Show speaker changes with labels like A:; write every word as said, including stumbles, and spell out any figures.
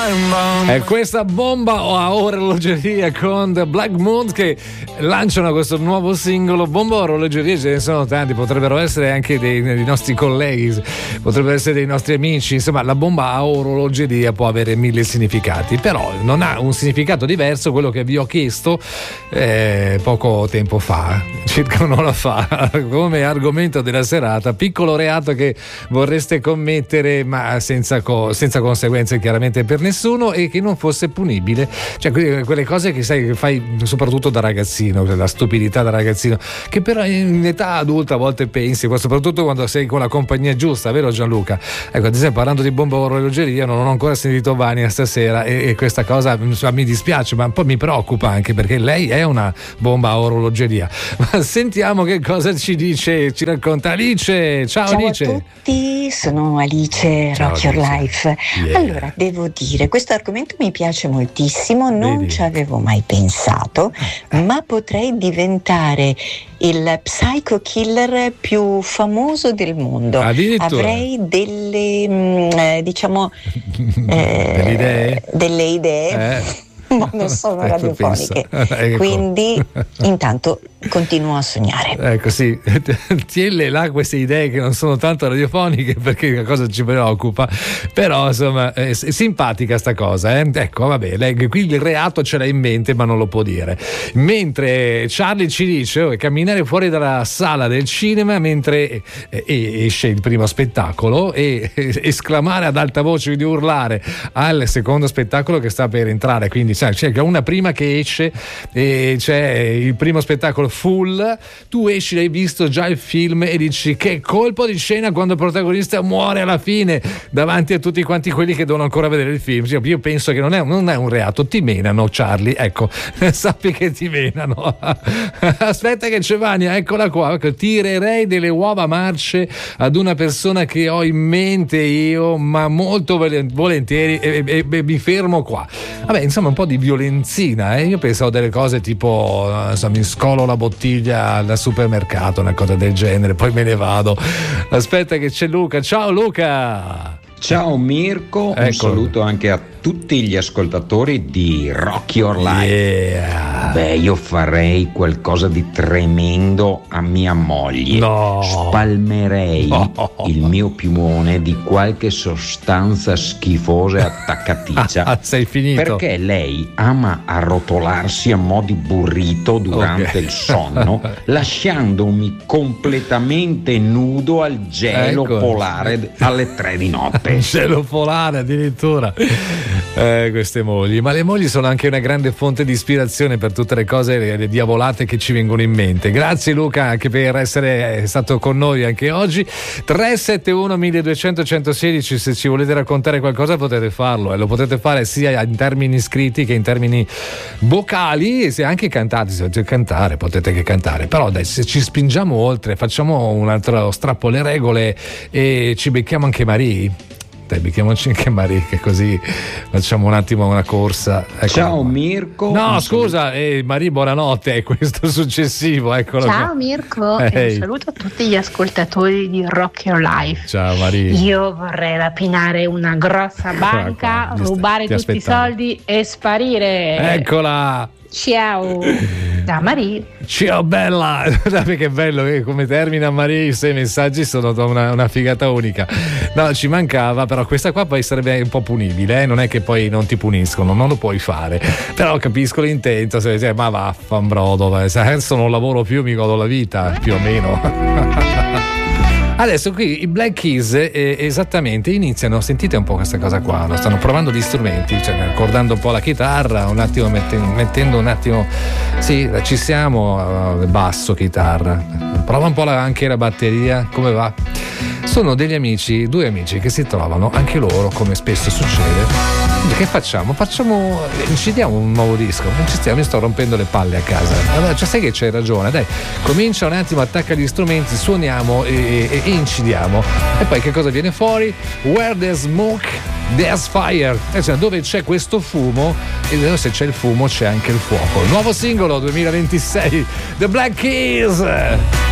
A: È questa bomba a orologeria con The Black Moon che lanciano questo nuovo singolo. Bomba a orologeria ce ne sono tanti, potrebbero essere anche dei, dei nostri colleghi, potrebbero essere dei nostri amici. Insomma, la bomba a orologeria può avere mille significati, però non ha un significato diverso quello che vi ho chiesto eh, poco tempo fa, circa un'ora fa, come argomento della serata: piccolo reato che vorreste commettere ma senza, co- senza conseguenze chiaramente per nessuno e che non fosse punibile, cioè quelle cose che sai che fai soprattutto da ragazzino, la stupidità da ragazzino, che però in età adulta a volte pensi, soprattutto quando sei con la compagnia giusta, vero Gianluca? Ecco, ad esempio, parlando di bomba orologeria, non ho ancora sentito Vania stasera e, e questa cosa insomma, mi dispiace, ma un po' mi preoccupa anche perché lei è una bomba a orologeria. Ma sentiamo che cosa ci dice, ci racconta Alice. Ciao,
B: Ciao
A: Alice.
B: Ciao a tutti, sono Alice,
A: Ciao,
B: Rock Your
A: Alice.
B: Life.
A: Yeah.
B: Allora, devo dire, questo argomento mi piace moltissimo, non
A: Vedi?
B: ci avevo mai pensato, ma potrei diventare il psycho killer più famoso del mondo.
A: Addirittura.
B: Avrei delle, mh, eh, diciamo, eh,
A: Delle idee?
B: delle idee.
A: Eh.
B: Ma non sono
A: Ecco,
B: radiofoniche,
A: pensa. Ecco.
B: quindi intanto continuo a sognare.
A: Ecco, sì, tienle là queste idee che non sono tanto radiofoniche perché la cosa ci preoccupa, però insomma è simpatica sta cosa, eh? Ecco, vabbè, lei qui il reato ce l'ha in mente ma non lo può dire. Mentre Charlie ci dice oh, camminare fuori dalla sala del cinema mentre eh, esce il primo spettacolo e eh, esclamare ad alta voce di urlare al secondo spettacolo che sta per entrare, quindi sai, c'è una prima che esce e c'è il primo spettacolo full, tu esci, hai visto già il film e dici che colpo di scena quando il protagonista muore alla fine davanti a tutti quanti quelli che devono ancora vedere il film. Io penso che non è, non è un reato, ti menano Charlie, ecco, sappi che ti menano. Aspetta che c'è Vania, eccola qua, ecco, tirerei delle uova marce ad una persona che ho in mente io, ma molto volentieri e, e, e mi fermo qua. Vabbè, insomma un po' di violenzina, eh? Io pensavo delle cose tipo insomma, mi scolo la bottiglia al supermercato, una cosa del genere, poi me ne vado. Aspetta che c'è Luca. Ciao Luca.
C: Ciao Mirko,
A: ecco.
C: Un saluto anche a tutti gli ascoltatori di Rock Your Life.
A: Yeah.
C: Beh, io farei qualcosa di tremendo a mia moglie.
A: No.
C: Spalmerei
A: no.
C: il mio piumone di qualche sostanza schifosa e attaccaticcia.
A: Sei finito.
C: Perché lei ama arrotolarsi a mo' di burrito durante okay. il sonno, lasciandomi completamente nudo al gelo ecco. polare alle tre di notte.
A: Cielo polare addirittura. Eh, queste mogli, ma le mogli sono anche una grande fonte di ispirazione per tutte le cose, le, le diavolate che ci vengono in mente. Grazie Luca anche per essere stato con noi anche oggi. Tre sette uno milleduecento centosedici, se ci volete raccontare qualcosa potete farlo e eh. lo potete fare sia in termini scritti che in termini vocali e se anche cantati, se volete cantare potete che cantare, però dai, se ci spingiamo oltre, facciamo un altro strappo alle regole e ci becchiamo anche Marie. Becchiamoci anche Marie, che così facciamo un attimo una corsa. Eccola
C: ciao
A: qua.
C: Mirko.
A: No, scusa, eh, Marie, buonanotte. È questo successivo. Eccolo
D: ciao
A: qua.
D: Mirko,
A: hey.
D: e un saluto a tutti gli ascoltatori di Rock Your Life.
A: Ciao Marie.
D: Io vorrei rapinare una grossa banca,
A: qua,
D: rubare
A: ti
D: tutti i soldi e sparire.
A: Eccola.
D: Ciao da Marie.
A: Ciao bella. Dai, che bello che come termina Marie i sei messaggi sono una, una figata unica. No, ci mancava, però questa qua poi sarebbe un po' punibile, eh? Non è che poi non ti puniscono, non lo puoi fare, però capisco l'intento, se dice, ma vaffanbrodo, adesso non lavoro più, mi godo la vita più o meno. Adesso qui i Black Keys eh, esattamente iniziano, sentite un po' questa cosa qua, no? Stanno provando gli strumenti, cioè accordando un po' la chitarra, un attimo mettendo, mettendo un attimo, sì, ci siamo, uh, basso, chitarra, prova un po' la, anche la batteria, come va? Sono degli amici, due amici che si trovano, anche loro, come spesso succede. Che facciamo? Facciamo, incidiamo un nuovo disco, non ci stiamo, io sto rompendo le palle a casa. Allora, cioè, sai che c'hai ragione, dai, comincia un attimo, attacca gli strumenti, suoniamo e, e, e incidiamo. E poi che cosa viene fuori? Where there's smoke, there's fire. E cioè, dove c'è questo fumo, e se c'è il fumo c'è anche il fuoco. Nuovo singolo duemilaventisei, The Black Keys.